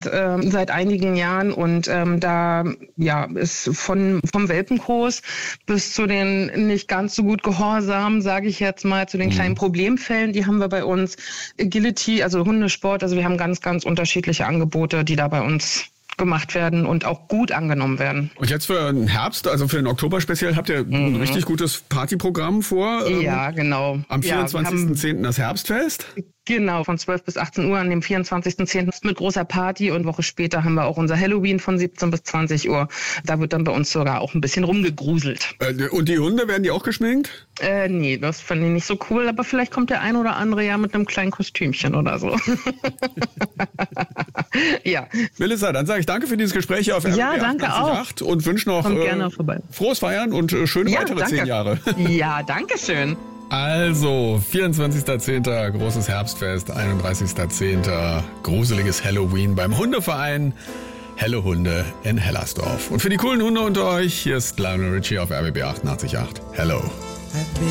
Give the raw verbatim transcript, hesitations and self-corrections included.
äh, seit einigen Jahren und ähm, da ja ist von vom Welpenkurs bis zu den nicht ganz so gut Gehorsam, sage ich jetzt mal, zu den mhm. kleinen Problemfällen, die haben wir bei uns. Agility, also Hundesport, also wir haben ganz, ganz unterschiedliche Angebote, die da bei uns gemacht werden und auch gut angenommen werden. Und jetzt für den Herbst, also für den Oktober speziell, habt ihr ein mhm. richtig gutes Partyprogramm vor? Ja, genau. Am vierundzwanzigsten zehnten Ja, das Herbstfest? Genau, von zwölf bis achtzehn Uhr an dem vierundzwanzigsten zehnten mit großer Party und Woche später haben wir auch unser Halloween von siebzehn bis zwanzig Uhr. Da wird dann bei uns sogar auch ein bisschen rumgegruselt. Äh, und die Hunde, werden die auch geschminkt? Äh, nee, das fand ich nicht so cool, aber vielleicht kommt der ein oder andere ja mit einem kleinen Kostümchen oder so. Ja. Melissa, dann sage ich danke für dieses Gespräch hier auf R B B ja, danke achtundachtzig Komma acht und wünsche noch äh, frohes Feiern und äh, schöne ja, weitere danke. zehn Jahre. Ja, danke schön. Also, vierundzwanzigsten zehnten großes Herbstfest, einunddreißigsten zehnten gruseliges Halloween beim Hundeverein Helle Hunde in Hellersdorf. Und für die coolen Hunde unter euch, hier ist Lionel Richie auf R B B achtundachtzig Komma acht. Hello.